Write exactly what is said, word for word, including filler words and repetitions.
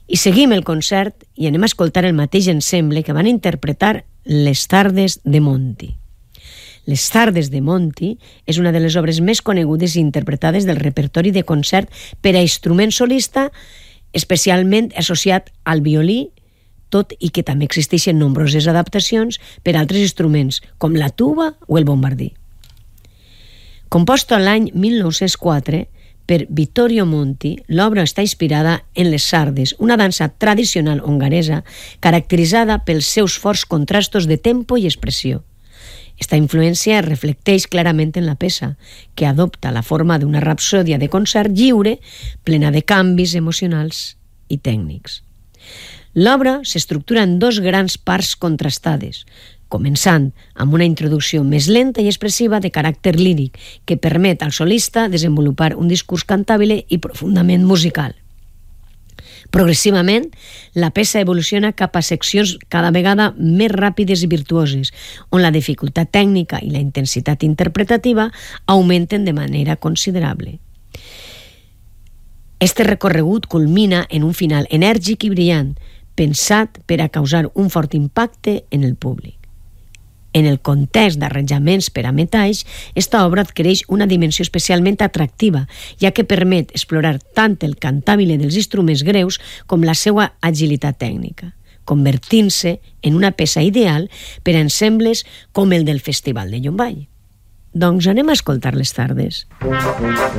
I seguim el concert i anem a escoltar el mateix ensemble que van interpretar Les Tardes de Monti. Les Tardes de Monti és una de les obres més conegudes i interpretades del repertori de concert per a instrument solista, especialment associat al violí, tot i que també existeixen nombroses adaptacions per a altres instruments, com la tuba o el bombardí. Composta l'any mil nou-cents quatre per Vittorio Monti, l'obra està inspirada en les sardes, una dansa tradicional hongaresa caracteritzada pels seus forts contrastos de tempo i expressió. Esta influència es reflecteix clarament en la peça, que adopta la forma d'una rapsòdia de concert lliure, plena de canvis emocionals i tècnics. L'obra s'estructura en dos grans parts contrastades, començant amb una introducció més lenta i expressiva de caràcter líric que permet al solista desenvolupar un discurs cantable i profundament musical. Progressivament, la peça evoluciona cap a seccions cada vegada més ràpides i virtuoses, on la dificultat tècnica i la intensitat interpretativa augmenten de manera considerable. Este recorregut culmina en un final enèrgic i brillant, pensat per a causar un fort impacte en el públic. En el context d'arranjaments per a metalls, esta obra adquireix una dimensió especialment atractiva, ja que permet explorar tant el cantabile dels instruments greus com la seva agilitat tècnica, convertint-se en una peça ideal per a ensembles com el del Festival de Llombai. Doncs anem a escoltar Les Tardes.